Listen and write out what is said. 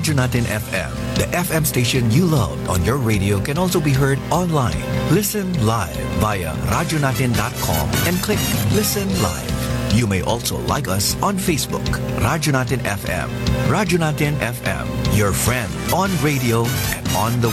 Radyo Natin FM, the FM station you loved on your radio, can also be heard online. Listen live via radyonatin.com and click Listen Live. You may also like us on Facebook, Radyo Natin FM. Radyo Natin FM, your friend on radio and on the